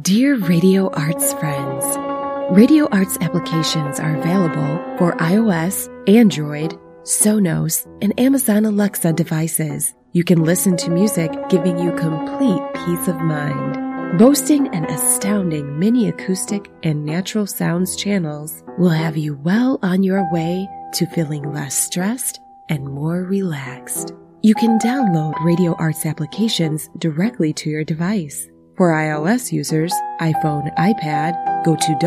Dear Radio Arts friends, Radio Arts applications are available for iOS, Android, Sonos, and Amazon Alexa devices. You can listen to music giving you complete peace of mind. Boasting an astounding mini acoustic and natural sounds channels will have you well on your way to feeling less stressed and more relaxed. You can download Radio Arts applications directly to your device. For iOS users, iPhone, iPad, go to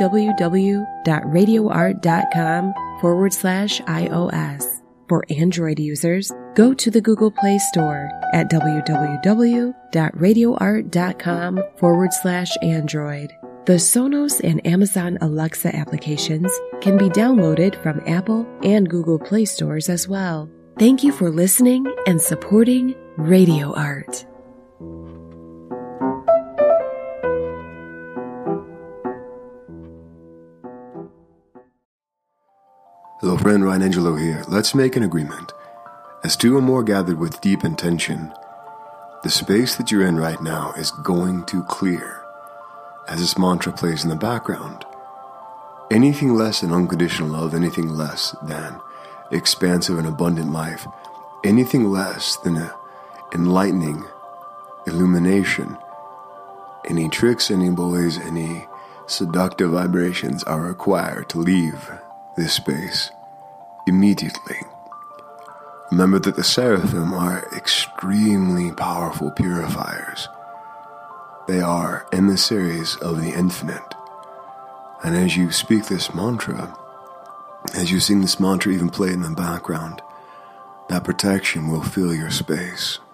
www.radioart.com/iOS. For Android users, go to the Google Play Store at www.radioart.com/Android. The Sonos and Amazon Alexa applications can be downloaded from Apple and Google Play stores as well. Thank you for listening and supporting Radio Art. Hello friend, Ryan Angelo here. Let's make an agreement. As two or more gathered with deep intention, the space that you're in right now is going to clear. As this mantra plays in the background, anything less than unconditional love, anything less than expansive and abundant life, anything less than enlightening illumination, any tricks, any bullies, any seductive vibrations are required to leave this space immediately. Remember that the seraphim are extremely powerful purifiers. They are emissaries of the infinite. And as you speak this mantra, as you sing this mantra, even play it in the background, that protection will fill your space.